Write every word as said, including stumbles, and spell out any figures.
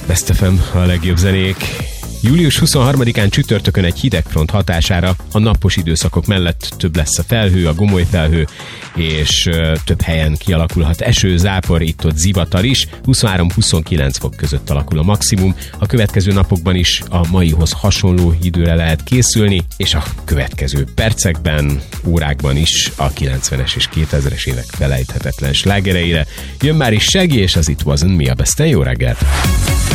Best ef em, a legjobb zenék. július huszonharmadikán csütörtökön egy hidegfront hatására a napos időszakok mellett több lesz a felhő, a gomoly felhő, és uh, több helyen kialakulhat eső, zápor, itt-ott zivatar is. huszonhárom-huszonkilenc fok között alakul a maximum. A következő napokban is a maihoz hasonló időre lehet készülni, és a következő percekben, órákban is a kilencvenes és kétezres évek felejthetetlen slágereire. Jön már is Shaggy, és az It Wasn't Me. A Besten, jó reggelt!